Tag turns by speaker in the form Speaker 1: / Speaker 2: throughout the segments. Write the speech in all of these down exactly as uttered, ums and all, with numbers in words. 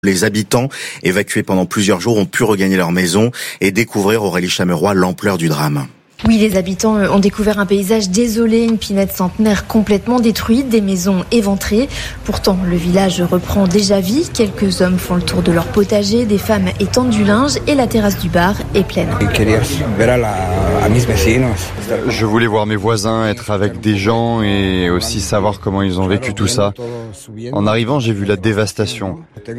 Speaker 1: Les habitants, évacués pendant plusieurs jours, ont pu regagner leur maison et découvrir, Aurélie Chameroy, l'ampleur du drame.
Speaker 2: Oui, les habitants ont découvert un paysage désolé, une pinède centenaire complètement détruite, des maisons éventrées. Pourtant, le village reprend déjà vie. Quelques hommes font le tour de leur potager, des femmes étendent du linge et la terrasse du bar est pleine.
Speaker 3: Je voulais voir mes voisins, être avec des gens et aussi savoir comment ils ont vécu tout ça. En arrivant, j'ai vu la dévastation.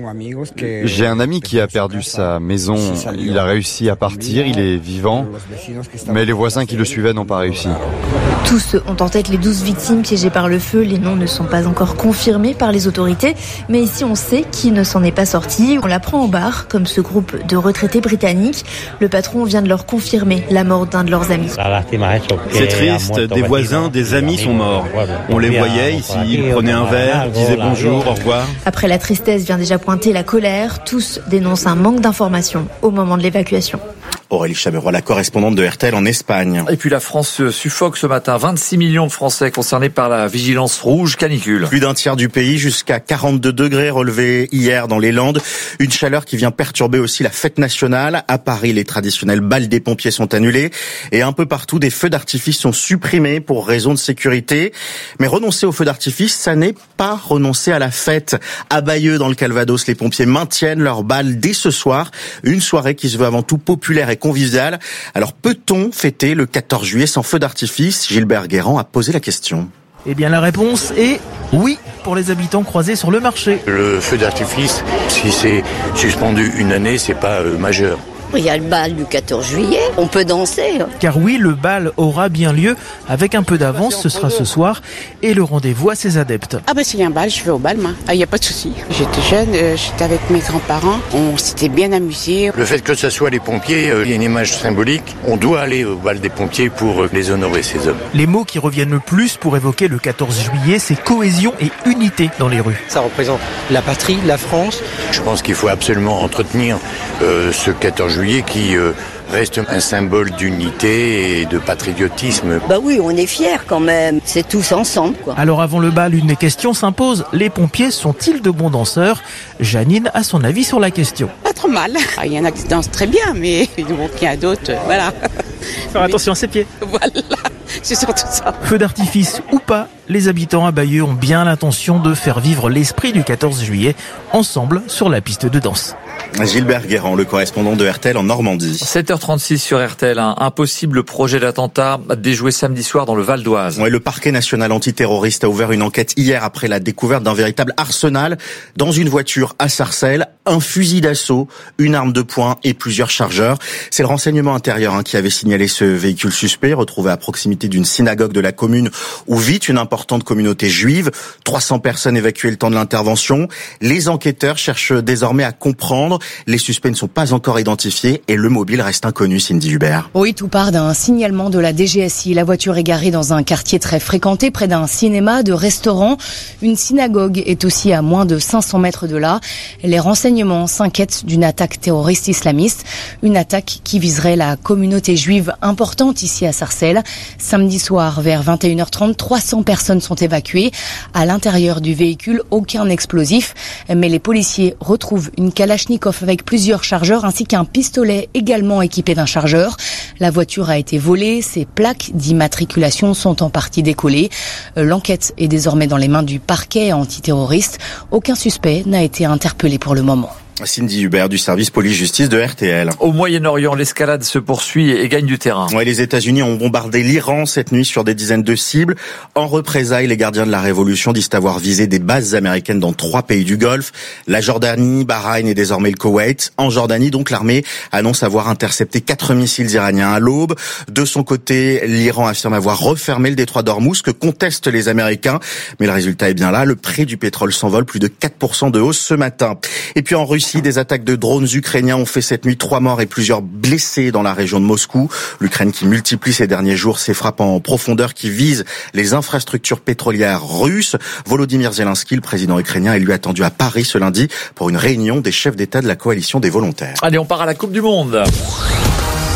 Speaker 3: J'ai un ami qui a perdu sa maison. Il a réussi à partir, il est vivant, mais les voisins qui le suivaient n'ont pas réussi.
Speaker 2: Tous ont en tête les douze victimes piégées par le feu. Les noms ne sont pas encore confirmés par les autorités, mais ici on sait qui ne s'en est pas sorti. On l'apprend au bar, comme ce groupe de retraités britanniques. Le patron vient de leur confirmer la mort d'un de leurs amis.
Speaker 4: C'est triste, des voisins, des amis sont morts. On les voyait ici, ils prenaient un verre, disaient bonjour, au revoir.
Speaker 2: Après la tristesse vient déjà pointer la colère. Tous dénoncent un manque d'informations au moment de l'évacuation.
Speaker 1: Aurélie Chameroy, la correspondante de R T L en Espagne.
Speaker 5: Et puis la France suffoque ce matin. vingt-six millions de Français concernés par la vigilance rouge canicule.
Speaker 1: Plus d'un tiers du pays, jusqu'à quarante-deux degrés relevés hier dans les Landes. Une chaleur qui vient perturber aussi la fête nationale. À Paris, les traditionnels bals des pompiers sont annulés. Et un peu partout, des feux d'artifice sont supprimés pour raison de sécurité. Mais renoncer aux feux d'artifice, ça n'est pas renoncer à la fête. À Bayeux, dans le Calvados, les pompiers maintiennent leur bal dès ce soir. Une soirée qui se veut avant tout populaire et convivial. Alors peut-on fêter le quatorze juillet sans feu d'artifice ? Gilbert Guérand a posé la question.
Speaker 6: Eh bien la réponse est oui pour les habitants croisés sur le marché.
Speaker 7: Le feu d'artifice, si c'est suspendu une année, c'est pas euh, majeur.
Speaker 8: Il y a le bal du quatorze juillet, on peut danser.
Speaker 6: Car oui, le bal aura bien lieu. Avec un peu d'avance, ce sera ce soir. Et le rendez-vous à ses adeptes.
Speaker 9: Ah bah s'il y a un bal, je vais au bal, moi. Ah, il n'y a pas de souci. J'étais jeune, euh, j'étais avec mes grands-parents. On s'était bien amusés.
Speaker 7: Le fait que ce soit les pompiers, euh, il y a une image symbolique. On doit aller au bal des pompiers pour euh, les honorer, ces hommes.
Speaker 6: Les mots qui reviennent le plus pour évoquer le quatorze juillet, c'est cohésion et unité dans les rues.
Speaker 10: Ça représente la patrie, la France.
Speaker 7: Je pense qu'il faut absolument entretenir euh, ce quatorze juillet qui euh, reste un symbole d'unité et de patriotisme.
Speaker 8: Bah oui, on est fiers quand même, c'est tous ensemble, quoi.
Speaker 6: Alors avant le bal, une question s'impose. Les pompiers sont-ils de bons danseurs ? Janine a son avis sur la question.
Speaker 9: Pas trop mal. Ah, il y en a qui dansent très bien, mais il y a d'autres, euh, voilà.
Speaker 6: Faire attention à ses pieds.
Speaker 9: Voilà, c'est surtout ça.
Speaker 6: Feu d'artifice ou pas, les habitants à Bayeux ont bien l'intention de faire vivre l'esprit du quatorze juillet ensemble sur la piste de danse.
Speaker 1: Gilbert Guérand, le correspondant de R T L en Normandie.
Speaker 5: sept heures trente-six sur R T L, un impossible projet d'attentat déjoué samedi soir dans le Val d'Oise.
Speaker 1: Ouais, le parquet national antiterroriste a ouvert une enquête hier après la découverte d'un véritable arsenal dans une voiture à Sarcelles, un fusil d'assaut, une arme de poing et plusieurs chargeurs. C'est le renseignement intérieur hein, qui avait signalé ce véhicule suspect retrouvé à proximité d'une synagogue de la commune où vit une importante communauté juive. trois cents personnes évacuées le temps de l'intervention. Les enquêteurs cherchent désormais à comprendre. Les suspects ne sont pas encore identifiés et le mobile reste inconnu, Cindy Hubert.
Speaker 11: Oui, tout part d'un signalement de la D G S I. La voiture est garée dans un quartier très fréquenté, près d'un cinéma, de restaurants. Une synagogue est aussi à moins de cinq cents mètres de là. Les renseignements s'inquiètent d'une attaque terroriste islamiste. Une attaque qui viserait la communauté juive importante ici à Sarcelles. Samedi soir, vers vingt et une heures trente, trois cents personnes sont évacuées. À l'intérieur du véhicule, aucun explosif. Mais les policiers retrouvent une Kalachnikov avec plusieurs chargeurs ainsi qu'un pistolet également équipé d'un chargeur. La voiture a été volée, ses plaques d'immatriculation sont en partie décollées. L'enquête est désormais dans les mains du parquet antiterroriste. Aucun suspect n'a été interpellé pour le moment.
Speaker 1: Cindy Hubert du service police-justice de R T L.
Speaker 5: Au Moyen-Orient, l'escalade se poursuit et gagne du terrain.
Speaker 1: Ouais, les États-Unis ont bombardé l'Iran cette nuit sur des dizaines de cibles. En représailles, les gardiens de la Révolution disent avoir visé des bases américaines dans trois pays du Golfe, la Jordanie, Bahreïn et désormais le Koweït. En Jordanie, donc, l'armée annonce avoir intercepté quatre missiles iraniens à l'aube. De son côté, l'Iran affirme avoir refermé le détroit d'Ormuz que contestent les Américains. Mais le résultat est bien là, le prix du pétrole s'envole, plus de quatre pour cent de hausse ce matin. Et puis en Russie, des attaques de drones ukrainiens ont fait cette nuit trois morts et plusieurs blessés dans la région de Moscou. L'Ukraine qui multiplie ces derniers jours ses frappes en profondeur qui visent les infrastructures pétrolières russes. Volodymyr Zelensky, le président ukrainien, est lui attendu à Paris ce lundi pour une réunion des chefs d'État de la coalition des volontaires.
Speaker 5: Allez, on part à la Coupe du Monde.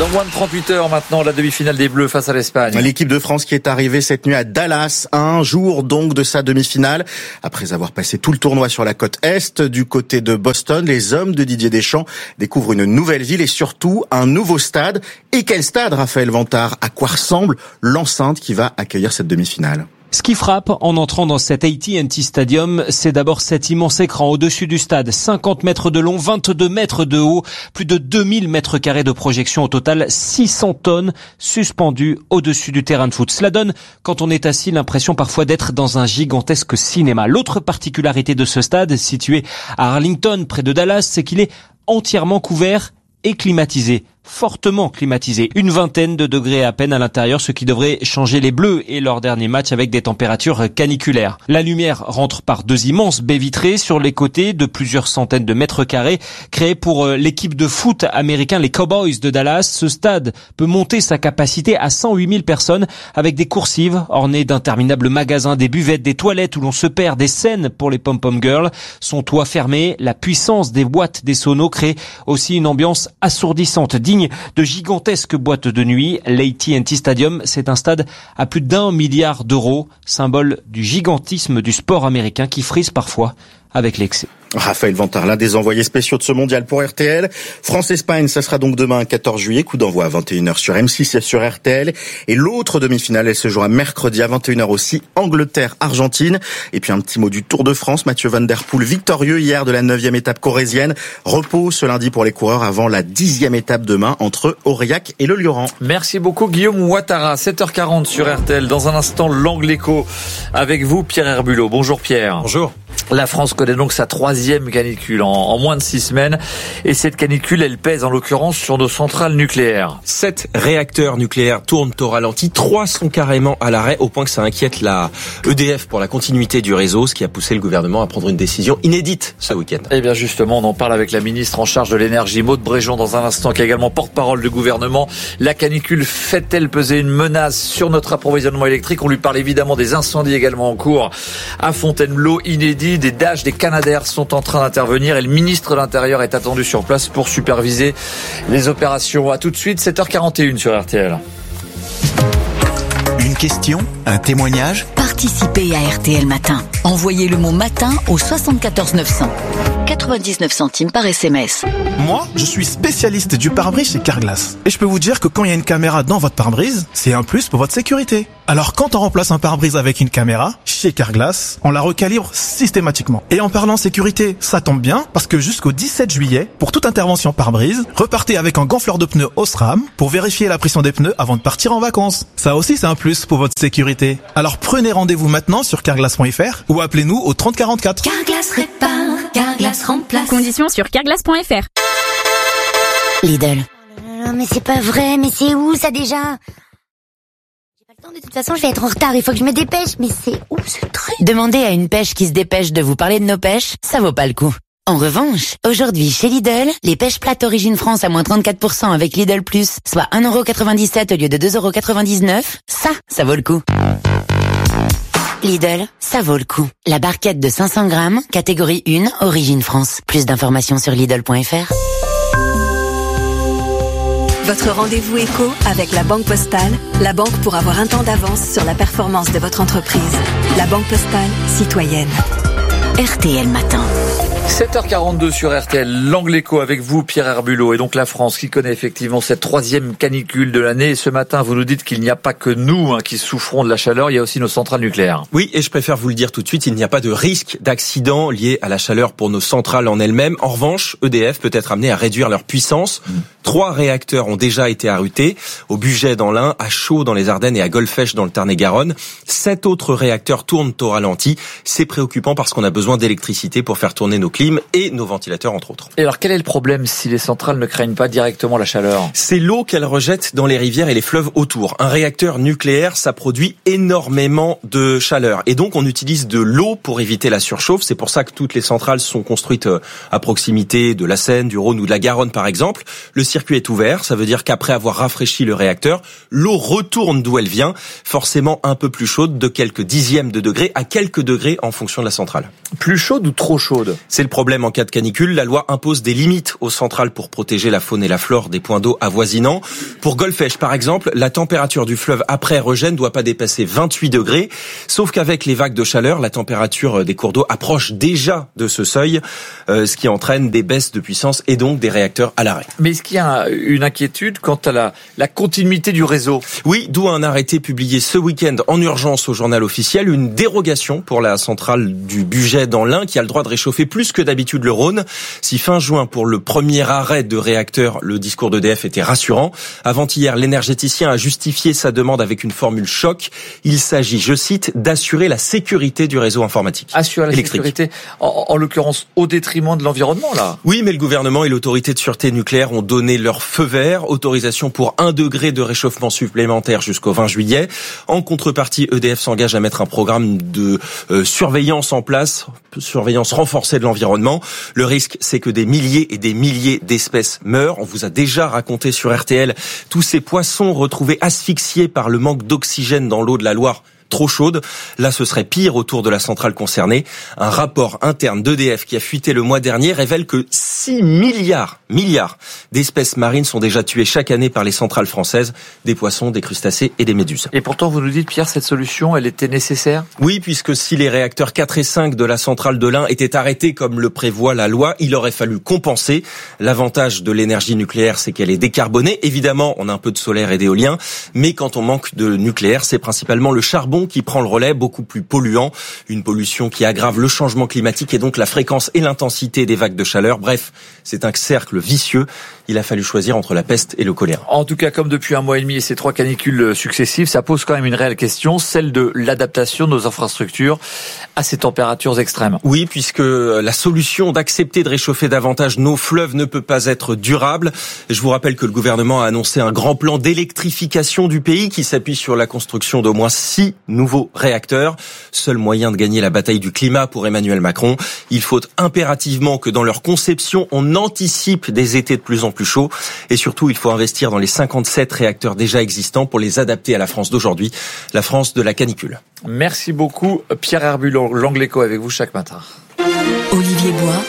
Speaker 5: Dans moins de trente-huit heures maintenant, la demi-finale des Bleus face à l'Espagne.
Speaker 1: L'équipe de France qui est arrivée cette nuit à Dallas, à un jour donc de sa demi-finale. Après avoir passé tout le tournoi sur la côte Est, du côté de Boston, les hommes de Didier Deschamps découvrent une nouvelle ville et surtout un nouveau stade. Et quel stade, Raphaël Vantard? À quoi ressemble l'enceinte qui va accueillir cette demi-finale?
Speaker 12: Ce qui frappe en entrant dans cet A T and T Stadium, c'est d'abord cet immense écran au-dessus du stade. cinquante mètres de long, vingt-deux mètres de haut, plus de deux mille mètres carrés de projection au total, six cents tonnes suspendues au-dessus du terrain de foot. Cela donne, quand on est assis, l'impression parfois d'être dans un gigantesque cinéma. L'autre particularité de ce stade, situé à Arlington, près de Dallas, c'est qu'il est entièrement couvert et climatisé. Fortement climatisé, une vingtaine de degrés à peine à l'intérieur, ce qui devrait changer les Bleus et leur dernier match avec des températures caniculaires. La lumière rentre par deux immenses baies vitrées sur les côtés de plusieurs centaines de mètres carrés, créés pour l'équipe de foot américain, les Cowboys de Dallas. Ce stade peut monter sa capacité à cent huit mille personnes avec des coursives ornées d'interminables magasins, des buvettes, des toilettes où l'on se perd, des scènes pour les pom-pom girls. Son toit fermé, la puissance des boîtes des sonos crée aussi une ambiance assourdissante, digne de gigantesques boîtes de nuit. L'A T and T Stadium, c'est un stade à plus d'un milliard d'euros, symbole du gigantisme du sport américain qui frise parfois avec l'excès.
Speaker 1: Raphaël Vantard, l'un des envoyés spéciaux de ce mondial pour R T L. France-Espagne, ça sera donc demain, quatorze juillet, coup d'envoi à vingt et une heures sur M six et sur R T L. Et l'autre demi-finale, elle se jouera mercredi à vingt et une heures aussi, Angleterre-Argentine. Et puis un petit mot du Tour de France, Mathieu Van Der Poel, victorieux hier de la neuvième étape corrézienne. Repos ce lundi pour les coureurs avant la dixième étape demain entre Aurillac et le Lioran.
Speaker 5: Merci beaucoup Guillaume Ouattara, sept heures quarante sur R T L. Dans un instant, l'Angle Écho avec vous, Pierre Herbulot. Bonjour Pierre.
Speaker 13: Bonjour.
Speaker 5: La France connaît donc sa troisième canicule en, en moins de six semaines. Et cette canicule, elle pèse en l'occurrence sur nos centrales nucléaires.
Speaker 13: Sept réacteurs nucléaires tournent au ralenti. Trois sont carrément à l'arrêt, au point que ça inquiète la E D F pour la continuité du réseau, ce qui a poussé le gouvernement à prendre une décision inédite ce week-end.
Speaker 5: Eh bien justement, on en parle avec la ministre en charge de l'énergie, Maud Bréjon, dans un instant, qui est également porte-parole du gouvernement. La canicule fait-elle peser une menace sur notre approvisionnement électrique? On lui parle évidemment des incendies également en cours à Fontainebleau, inédit. Des Dash, des Canadair sont en train d'intervenir et le ministre de l'Intérieur est attendu sur place pour superviser les opérations. À tout de suite, sept heures quarante et une sur R T L.
Speaker 14: Une question, un témoignage?
Speaker 15: Participez à R T L Matin. Envoyez le mot matin au soixante-quatorze neuf cents. quatre-vingt-dix-neuf centimes par S M S.
Speaker 16: Moi, je suis spécialiste du pare-brise chez Carglass. Et je peux vous dire que quand il y a une caméra dans votre pare-brise, c'est un plus pour votre sécurité. Alors quand on remplace un pare-brise avec une caméra, chez Carglass, on la recalibre systématiquement. Et en parlant sécurité, ça tombe bien, parce que jusqu'au dix-sept juillet, pour toute intervention pare-brise, repartez avec un gonfleur de pneus Osram pour vérifier la pression des pneus avant de partir en vacances. Ça aussi, c'est un plus pour votre sécurité. Alors prenez rendez-vous maintenant sur carglass point f r ou appelez-nous au trente quarante-quatre.
Speaker 17: Carglass répare, Carglass remplace.
Speaker 18: Conditions sur carglass point f r.
Speaker 17: Lidl. Non mais c'est pas vrai, mais c'est où ça déjà? J'ai pas le temps, de toute façon je vais être en retard, il faut que je me dépêche, mais c'est où ce truc?
Speaker 15: Demandez à une pêche qui se dépêche de vous parler de nos pêches, ça vaut pas le coup. En revanche, aujourd'hui chez Lidl, les pêches plates Origine France à moins trente-quatre pour cent avec Lidl Plus, soit un euro quatre-vingt-dix-sept au lieu de deux euros quatre-vingt-dix-neuf, ça, ça vaut le coup. Lidl, ça vaut le coup. La barquette de cinq cents grammes, catégorie un, Origine France. Plus d'informations sur Lidl point f r.
Speaker 19: Votre rendez-vous éco avec la Banque Postale, la banque pour avoir un temps d'avance sur la performance de votre entreprise. La Banque Postale, citoyenne.
Speaker 15: R T L Matin.
Speaker 5: sept heures quarante-deux sur R T L, l'Angle Écho avec vous, Pierre Herbulot, et donc la France qui connaît effectivement cette troisième canicule de l'année. Et ce matin, vous nous dites qu'il n'y a pas que nous hein, qui souffrons de la chaleur, il y a aussi nos centrales nucléaires.
Speaker 13: Oui, et je préfère vous le dire tout de suite, il n'y a pas de risque d'accident lié à la chaleur pour nos centrales en elles-mêmes. En revanche, E D F peut être amené à réduire leur puissance. Mmh. Trois réacteurs ont déjà été arrêtés, au Bugey dans l'Ain, à Chaux dans les Ardennes et à Golfech dans le Tarn-et-Garonne. Sept autres réacteurs tournent au ralenti. C'est préoccupant parce qu'on a besoin d'électricité pour faire tourner nos clim et nos ventilateurs entre autres.
Speaker 5: Et alors quel est le problème si les centrales ne craignent pas directement la chaleur?
Speaker 13: C'est l'eau qu'elles rejettent dans les rivières et les fleuves autour. Un réacteur nucléaire, ça produit énormément de chaleur et donc on utilise de l'eau pour éviter la surchauffe. C'est pour ça que toutes les centrales sont construites à proximité de la Seine, du Rhône ou de la Garonne par exemple. Le circuit est ouvert, ça veut dire qu'après avoir rafraîchi le réacteur, l'eau retourne d'où elle vient, forcément un peu plus chaude de quelques dixièmes de degrés à quelques degrés en fonction de la centrale.
Speaker 5: Plus chaude ou trop chaude?
Speaker 13: C'est le problème en cas de canicule. La loi impose des limites aux centrales pour protéger la faune et la flore des points d'eau avoisinants. Pour Golfech, par exemple, la température du fleuve après Regène ne doit pas dépasser vingt-huit degrés. Sauf qu'avec les vagues de chaleur, la température des cours d'eau approche déjà de ce seuil, euh, ce qui entraîne des baisses de puissance et donc des réacteurs à l'arrêt.
Speaker 5: Mais est-ce qu'il y a une inquiétude quant à la, la continuité du réseau?
Speaker 13: Oui, d'où un arrêté publié ce week-end en urgence au journal officiel, une dérogation pour la centrale du Bugey dans l'Ain qui a le droit de réchauffer plus que d'habitude le Rhône. Si fin juin, pour le premier arrêt de réacteur, le discours d'E D F était rassurant. Avant-hier, l'énergéticien a justifié sa demande avec une formule choc. Il s'agit, je cite, d'assurer la sécurité du réseau informatique.
Speaker 5: Assurer la
Speaker 13: électrique.
Speaker 5: sécurité, en, en l'occurrence au détriment de l'environnement, là.
Speaker 13: Oui, mais le gouvernement et l'autorité de sûreté nucléaire ont donné leur feu vert. Autorisation pour un degré de réchauffement supplémentaire jusqu'au vingt juillet. En contrepartie, E D F s'engage à mettre un programme de euh, surveillance en place, surveillance renforcée de l'environnement. Le risque, c'est que des milliers et des milliers d'espèces meurent. On vous a déjà raconté sur R T L tous ces poissons retrouvés asphyxiés par le manque d'oxygène dans l'eau de la Loire, trop chaude. Là, ce serait pire autour de la centrale concernée. Un rapport interne d'E D F qui a fuité le mois dernier révèle que six milliards, milliards d'espèces marines sont déjà tuées chaque année par les centrales françaises, des poissons, des crustacés et des méduses.
Speaker 5: Et pourtant, vous nous dites, Pierre, cette solution, elle était nécessaire?
Speaker 13: Oui, puisque si les réacteurs quatre et cinq de la centrale de l'Ain étaient arrêtés comme le prévoit la loi, il aurait fallu compenser. L'avantage de l'énergie nucléaire, c'est qu'elle est décarbonée. Évidemment, on a un peu de solaire et d'éolien, mais quand on manque de nucléaire, c'est principalement le charbon qui prend le relais, beaucoup plus polluant, une pollution qui aggrave le changement climatique et donc la fréquence et l'intensité des vagues de chaleur. Bref, c'est un cercle vicieux. Il a fallu choisir entre la peste et le choléra.
Speaker 5: En tout cas, comme depuis un mois et demi et ces trois canicules successives, ça pose quand même une réelle question, celle de l'adaptation de nos infrastructures à ces températures extrêmes.
Speaker 13: Oui, puisque la solution d'accepter de réchauffer davantage nos fleuves ne peut pas être durable. Je vous rappelle que le gouvernement a annoncé un grand plan d'électrification du pays qui s'appuie sur la construction d'au moins six nouveaux réacteurs. Seul moyen de gagner la bataille du climat pour Emmanuel Macron. Il faut impérativement que dans leur conception, on anticipe des étés de plus en plus chauds. Et surtout, il faut investir dans les cinquante-sept réacteurs déjà existants pour les adapter à la France d'aujourd'hui, la France de la canicule.
Speaker 5: Merci beaucoup, Pierre Herbulon, l'Angléco avec vous chaque matin.
Speaker 19: Olivier Bois,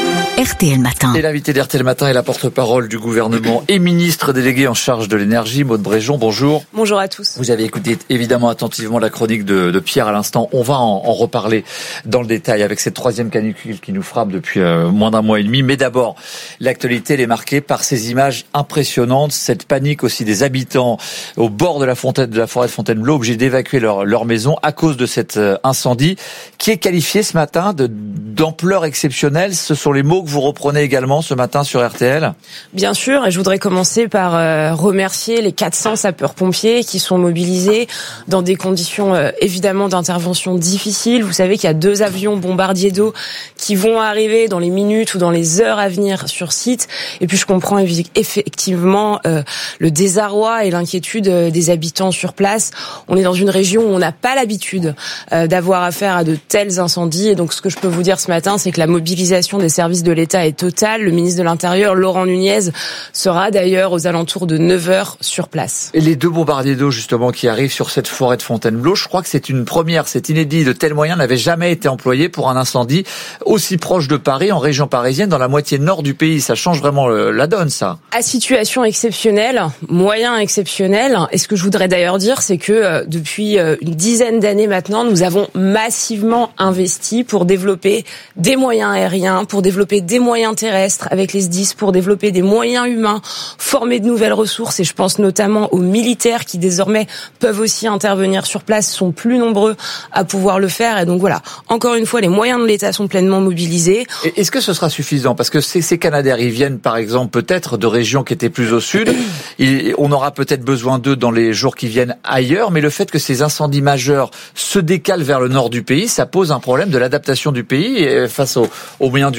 Speaker 19: R T L Matin.
Speaker 5: Et l'invité d'R T L Matin est la porte-parole du gouvernement et ministre délégué en charge de l'énergie, Maud Bréjon. Bonjour.
Speaker 18: Bonjour à tous.
Speaker 5: Vous avez écouté évidemment attentivement la chronique de, de Pierre à l'instant. On va en, en reparler dans le détail avec cette troisième canicule qui nous frappe depuis euh, moins d'un mois et demi. Mais d'abord, l'actualité elle est marquée par ces images impressionnantes, cette panique aussi des habitants au bord de la fontaine, de la forêt de Fontainebleau, obligés d'évacuer leur, leur maison à cause de cet euh, incendie qui est qualifié ce matin de d'ampleur exceptionnelle. Ce sont les mots que vous reprenez également ce matin sur R T L.
Speaker 18: Bien sûr, et je voudrais commencer par euh, remercier les quatre cents sapeurs-pompiers qui sont mobilisés dans des conditions euh, évidemment d'intervention difficiles. Vous savez qu'il y a deux avions bombardiers d'eau qui vont arriver dans les minutes ou dans les heures à venir sur site. Et puis je comprends effectivement euh, le désarroi et l'inquiétude des habitants sur place. On est dans une région où on n'a pas l'habitude euh, d'avoir affaire à de tels incendies. Et donc ce que je peux vous dire ce matin, c'est que la mobilisation des services de l'État est totale. Le ministre de l'Intérieur, Laurent Nunez, sera d'ailleurs aux alentours de neuf heures sur place.
Speaker 5: Et les deux bombardiers d'eau justement qui arrivent sur cette forêt de Fontainebleau, je crois que c'est une première, c'est inédit. De tels moyens n'avaient jamais été employés pour un incendie aussi proche de Paris, en région parisienne, dans la moitié nord du pays. Ça change vraiment la donne, ça.
Speaker 18: À situation exceptionnelle, moyens exceptionnels. Et ce que je voudrais d'ailleurs dire, c'est que euh, depuis euh, une dizaine d'années maintenant, nous avons massivement investi pour développer des moyens aériens, pour développer des moyens terrestres avec les S D I S, pour développer des moyens humains, former de nouvelles ressources. Et je pense notamment aux militaires qui désormais peuvent aussi intervenir sur place, sont plus nombreux à pouvoir le faire. Et donc voilà, encore une fois, les moyens de l'État sont pleinement mobilisés.
Speaker 5: Et est-ce que ce sera suffisant? Parce que ces, ces Canadaires, ils viennent par exemple peut-être de régions qui étaient plus au sud. Et on aura peut-être besoin d'eux dans les jours qui viennent ailleurs. Mais le fait que ces incendies majeurs se décalent vers le nord du pays, ça pose un problème de l'adaptation du pays face aux, aux moyens d'urgence contre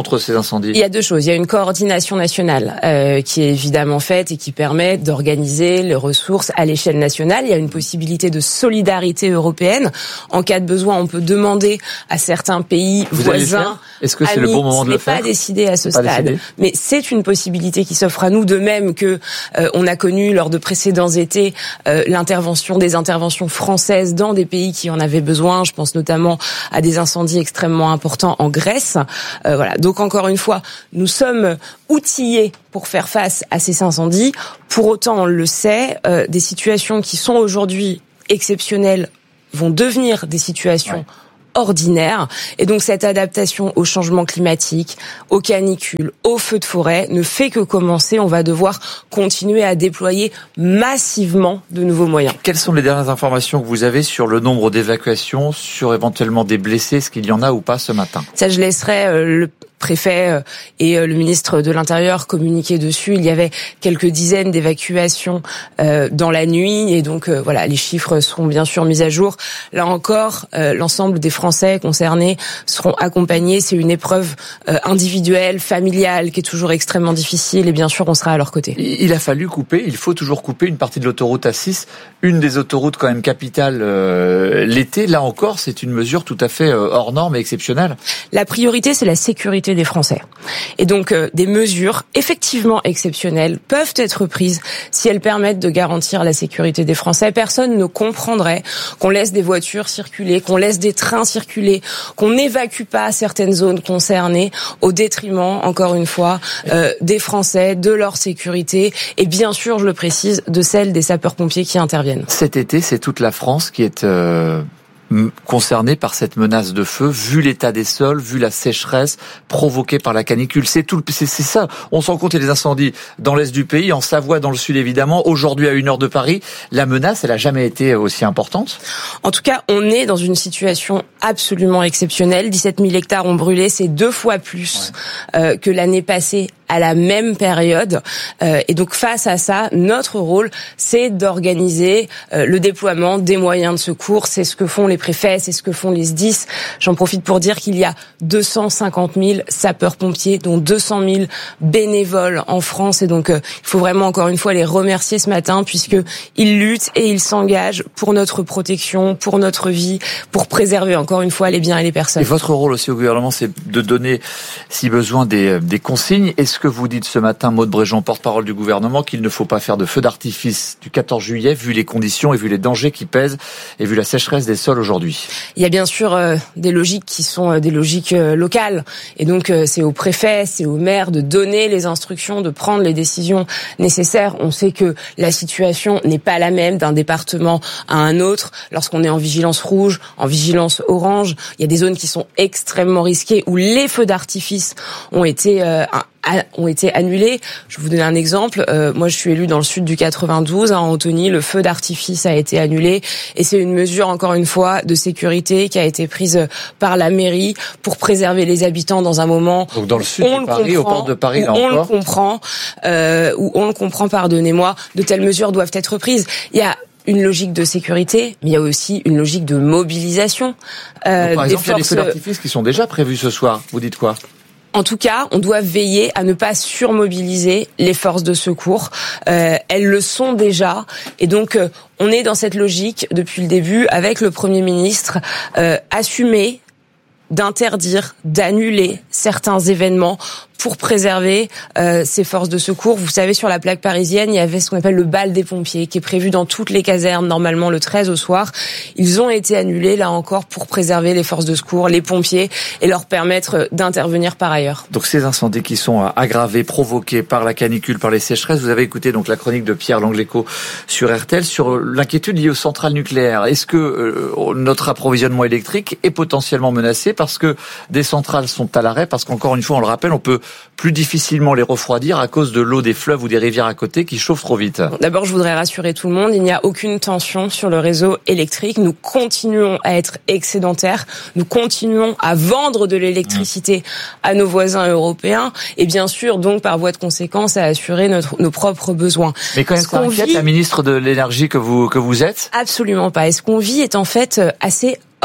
Speaker 5: contre ces incendies?
Speaker 18: Il y a deux choses. Il y a une coordination nationale euh, qui est évidemment faite et qui permet d'organiser les ressources à l'échelle nationale. Il y a une possibilité de solidarité européenne. En cas de besoin, on peut demander à certains pays
Speaker 5: Vous
Speaker 18: voisins.
Speaker 5: Est-ce que c'est amis, le bon moment de le faire?
Speaker 18: Ce n'est pas décidé à ce
Speaker 5: pas
Speaker 18: stade,
Speaker 5: décidé.
Speaker 18: mais c'est une possibilité qui s'offre à nous, de même que euh, on a connu lors de précédents étés euh, l'intervention des interventions françaises dans des pays qui en avaient besoin. Je pense notamment à des incendies extrêmement importants en Grèce. Euh, voilà. Donc encore une fois, nous sommes outillés pour faire face à ces incendies. Pour autant, on le sait, euh, des situations qui sont aujourd'hui exceptionnelles vont devenir des situations ouais. ordinaire. Et donc cette adaptation au changement climatique, aux canicules, aux feux de forêt ne fait que commencer. On va devoir continuer à déployer massivement de nouveaux moyens.
Speaker 5: Quelles sont les dernières informations que vous avez sur le nombre d'évacuations, sur éventuellement des blessés? Est-ce qu'il y en a ou pas ce matin?
Speaker 18: Ça, je laisserai euh, le préfet et le ministre de l'Intérieur communiquer dessus. Il y avait quelques dizaines d'évacuations euh, dans la nuit et donc euh, voilà, les chiffres seront bien sûr mis à jour. Là encore, euh, l'ensemble des Français concernés seront accompagnés. C'est une épreuve euh, individuelle, familiale, qui est toujours extrêmement difficile et bien sûr, on sera à leur côté.
Speaker 5: Il a fallu couper, il faut toujours couper une partie de l'autoroute A six, une des autoroutes quand même capitales euh, l'été. Là encore, c'est une mesure tout à fait euh, hors norme et exceptionnelle.
Speaker 18: La priorité, c'est la sécurité des Français. Et donc, euh, des mesures effectivement exceptionnelles peuvent être prises si elles permettent de garantir la sécurité des Français. Personne ne comprendrait qu'on laisse des voitures circuler, qu'on laisse des trains circuler, qu'on n'évacue pas certaines zones concernées au détriment, encore une fois, euh, des Français, de leur sécurité et bien sûr, je le précise, de celle des sapeurs-pompiers qui interviennent.
Speaker 5: Cet été, c'est toute la France qui est... Euh... concernés par cette menace de feu, vu l'état des sols, vu la sécheresse provoquée par la canicule. C'est tout, c'est, c'est ça. On s'en compte, il y a des incendies dans l'est du pays, en Savoie, dans le sud évidemment. Aujourd'hui, à une heure de Paris, la menace, elle a jamais été aussi importante.
Speaker 18: En tout cas, on est dans une situation absolument exceptionnelle. dix-sept mille hectares ont brûlé, c'est deux fois plus ouais. euh, que l'année passée à la même période. Euh, et donc, face à ça, notre rôle, c'est d'organiser euh, le déploiement des moyens de secours. C'est ce que font les préfets, c'est ce que font les S D I S. J'en profite pour dire qu'il y a deux cent cinquante mille sapeurs-pompiers, dont deux cent mille bénévoles en France. Et donc, euh, il faut vraiment, encore une fois, les remercier ce matin, puisqu'ils luttent et ils s'engagent pour notre protection, pour notre vie, pour préserver, encore une fois, les biens et les personnes.
Speaker 5: Et votre rôle aussi au gouvernement, c'est de donner, si besoin, des, des consignes. Est-ce que vous dites ce matin, Maud Bréjon, porte-parole du gouvernement, qu'il ne faut pas faire de feu d'artifice du quatorze juillet, vu les conditions et vu les dangers qui pèsent et vu la sécheresse des sols aujourd'hui?
Speaker 18: Il y a bien sûr euh, des logiques qui sont euh, des logiques euh, locales. Et donc, euh, c'est au préfet, c'est au maire de donner les instructions, de prendre les décisions nécessaires. On sait que la situation n'est pas la même d'un département à un autre. Lorsqu'on est en vigilance rouge, en vigilance orange, il y a des zones qui sont extrêmement risquées où les feux d'artifice ont été... Euh, un, ont été annulés. Je vais vous donner un exemple. Euh, moi, je suis élue dans le sud du quatre-vingt-douze. À Antony, le feu d'artifice a été annulé. Et c'est une mesure, encore une fois, de sécurité qui a été prise par la mairie pour préserver les habitants dans un moment
Speaker 5: Donc dans le sud
Speaker 18: on
Speaker 5: de Paris, au port de Paris, là
Speaker 18: on
Speaker 5: encore.
Speaker 18: le comprend, euh, où on le comprend, pardonnez-moi, de telles mesures doivent être prises. Il y a une logique de sécurité, mais il y a aussi une logique de mobilisation.
Speaker 5: Euh, Donc, par exemple,
Speaker 18: des
Speaker 5: forces... il y a des feux d'artifice qui sont déjà prévus ce soir. Vous dites quoi ?
Speaker 18: En tout cas, on doit veiller à ne pas surmobiliser les forces de secours. Euh, elles le sont déjà. Et donc, euh, on est dans cette logique depuis le début avec le Premier ministre, euh, assumer d'interdire, d'annuler certains événements pour préserver euh, ces forces de secours. Vous savez, sur la plaque parisienne, il y avait ce qu'on appelle le bal des pompiers, qui est prévu dans toutes les casernes, normalement le treize au soir. Ils ont été annulés, là encore, pour préserver les forces de secours, les pompiers, et leur permettre d'intervenir par ailleurs.
Speaker 5: Donc ces incendies qui sont aggravés, provoqués par la canicule, par les sécheresses, vous avez écouté donc la chronique de Pierre Langléco sur R T L, sur l'inquiétude liée aux centrales nucléaires. Est-ce que euh, notre approvisionnement électrique est potentiellement menacé parce que des centrales sont à l'arrêt, parce qu'encore une fois, on le rappelle, on peut plus difficilement les refroidir à cause de l'eau des fleuves ou des rivières à côté qui chauffent trop vite.
Speaker 18: D'abord, je voudrais rassurer tout le monde, il n'y a aucune tension sur le réseau électrique. Nous continuons à être excédentaires, nous continuons à vendre de l'électricité à nos voisins européens et bien sûr, donc, par voie de conséquence, à assurer notre, nos propres besoins.
Speaker 5: Mais quand même, ça inquiète la ministre de l'énergie que vous, que vous êtes ?
Speaker 18: Absolument pas. Et ce qu'on vit est en fait assez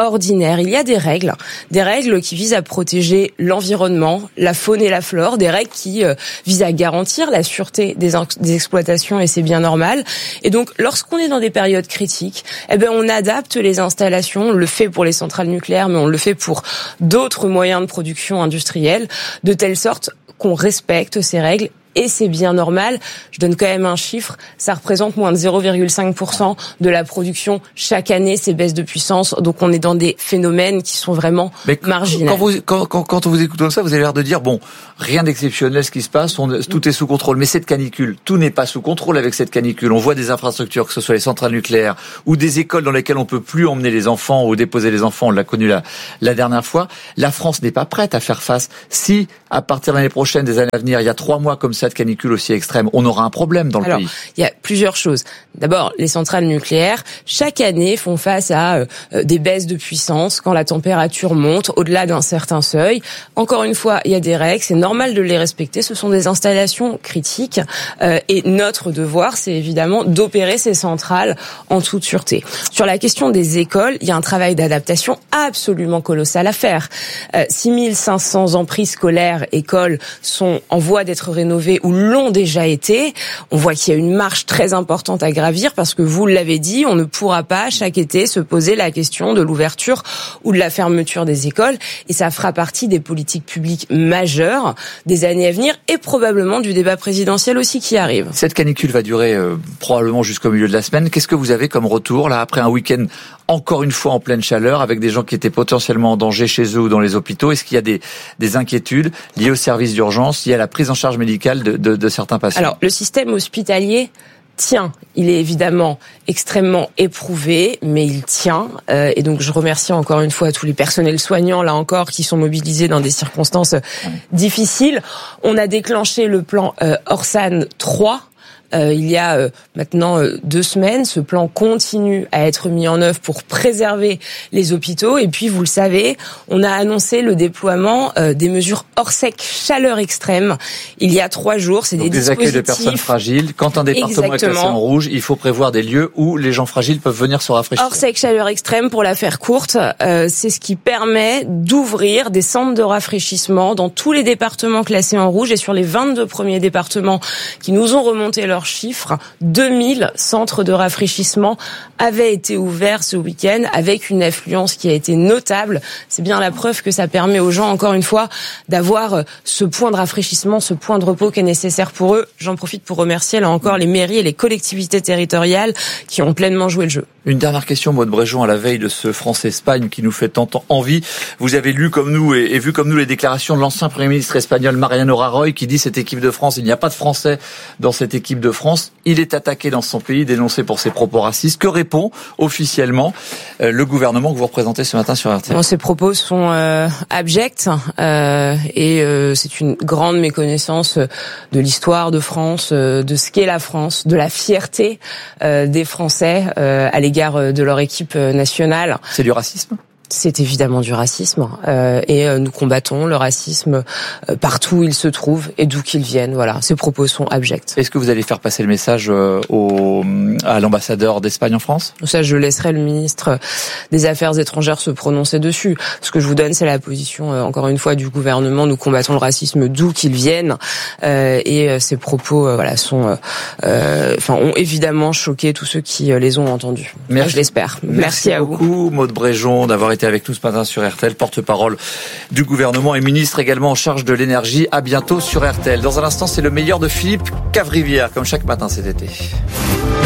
Speaker 18: ordinaire. Il y a des règles, des règles qui visent à protéger l'environnement, la faune et la flore, des règles qui euh, visent à garantir la sûreté des, des exploitations et c'est bien normal. Et donc, lorsqu'on est dans des périodes critiques, eh ben, on adapte les installations, on le fait pour les centrales nucléaires, mais on le fait pour d'autres moyens de production industrielle, de telle sorte qu'on respecte ces règles. Et c'est bien normal. Je donne quand même un chiffre. Ça représente moins de zéro virgule cinq pour cent de la production chaque année, ces baisses de puissance. Donc on est dans des phénomènes qui sont vraiment Mais marginaux.
Speaker 5: Quand, vous, quand, quand, quand on vous écoute comme ça, vous avez l'air de dire, bon, rien d'exceptionnel ce qui se passe, on, tout est sous contrôle. Mais cette canicule, tout n'est pas sous contrôle avec cette canicule. On voit des infrastructures, que ce soit les centrales nucléaires ou des écoles dans lesquelles on peut plus emmener les enfants ou déposer les enfants. On l'a connu la, la dernière fois. La France n'est pas prête à faire face. Si, à partir de l'année prochaine, des années à venir, il y a trois mois comme ça de canicule aussi extrême, on aura un problème dans le
Speaker 18: Alors,
Speaker 5: pays.
Speaker 18: Il y a plusieurs choses. D'abord, les centrales nucléaires, chaque année, font face à euh, des baisses de puissance quand la température monte au-delà d'un certain seuil. Encore une fois, il y a des règles, c'est normal de les respecter. Ce sont des installations critiques euh, et notre devoir, c'est évidemment d'opérer ces centrales en toute sûreté. Sur la question des écoles, il y a un travail d'adaptation absolument colossal à faire. Euh, six mille cinq cents emprises scolaires, écoles, sont en voie d'être rénovées ou l'ont déjà été. On voit qu'il y a une marche très importante à gravir parce que vous l'avez dit, on ne pourra pas chaque été se poser la question de l'ouverture ou de la fermeture des écoles et ça fera partie des politiques publiques majeures des années à venir et probablement du débat présidentiel aussi qui arrive.
Speaker 5: Cette canicule va durer euh, probablement jusqu'au milieu de la semaine. Qu'est-ce que vous avez comme retour là après un week-end encore une fois en pleine chaleur avec des gens qui étaient potentiellement en danger chez eux ou dans les hôpitaux? Est-ce qu'il y a des, des inquiétudes liées au service d'urgence, liées à la prise en charge médicale de, de, de certains patients?
Speaker 18: Alors, le système hospitalier tient. Il est évidemment extrêmement éprouvé, mais il tient. Euh, et donc, je remercie encore une fois tous les personnels soignants, là encore, qui sont mobilisés dans des circonstances difficiles. On a déclenché le plan euh, Orsan trois. Euh, il y a euh, maintenant euh, deux semaines, ce plan continue à être mis en œuvre pour préserver les hôpitaux. Et puis, vous le savez, on a annoncé le déploiement euh, des mesures Orsec chaleur extrême il y a trois jours. C'est
Speaker 5: Donc
Speaker 18: des,
Speaker 5: des
Speaker 18: dispositifs...
Speaker 5: accueils de personnes fragiles. Quand un département Exactement. est classé en rouge, il faut prévoir des lieux où les gens fragiles peuvent venir se rafraîchir.
Speaker 18: Orsec chaleur extrême, pour la faire courte, euh, c'est ce qui permet d'ouvrir des centres de rafraîchissement dans tous les départements classés en rouge et sur les vingt-deux premiers départements qui nous ont remonté leur chiffres, deux mille centres de rafraîchissement avaient été ouverts ce week-end avec une affluence qui a été notable. C'est bien la preuve que ça permet aux gens, encore une fois, d'avoir ce point de rafraîchissement, ce point de repos qui est nécessaire pour eux. J'en profite pour remercier là encore les mairies et les collectivités territoriales qui ont pleinement joué le jeu.
Speaker 5: Une dernière question, Maud Bréjon, à la veille de ce France-Espagne qui nous fait tant envie. Vous avez lu comme nous et, et vu comme nous les déclarations de l'ancien Premier ministre espagnol Mariano Rajoy qui dit cette équipe de France, il n'y a pas de Français dans cette équipe de France. Il est attaqué dans son pays, dénoncé pour ses propos racistes. Que répond officiellement euh, le gouvernement que vous représentez ce matin sur R T L?
Speaker 18: Bon, ces propos sont euh, abjects euh, et euh, c'est une grande méconnaissance de l'histoire de France, euh, de ce qu'est la France, de la fierté euh, des Français euh, à l'égard de leur équipe nationale.
Speaker 5: C'est du racisme ?
Speaker 18: C'est évidemment du racisme euh, et euh, nous combattons le racisme euh, partout où il se trouve et d'où qu'il vienne. Voilà, ces propos sont abjects.
Speaker 5: Est-ce que vous allez faire passer le message euh, au, à l'ambassadeur d'Espagne en France ?
Speaker 18: Ça, je laisserai le ministre des Affaires étrangères se prononcer dessus. Ce que je vous donne, c'est la position, euh, encore une fois, du gouvernement. Nous combattons le racisme d'où qu'il vienne euh, et euh, ces propos, euh, voilà, sont, euh, enfin, ont évidemment choqué tous ceux qui euh, les ont entendus.
Speaker 5: Merci.
Speaker 18: Je l'espère.
Speaker 5: Merci,
Speaker 18: Merci à
Speaker 5: beaucoup,
Speaker 18: vous.
Speaker 5: Maud Bréjon, d'avoir été avec nous ce matin sur R T L, porte-parole du gouvernement et ministre également en charge de l'énergie. À bientôt sur R T L. Dans un instant, c'est le meilleur de Philippe Cavrivière, comme chaque matin cet été.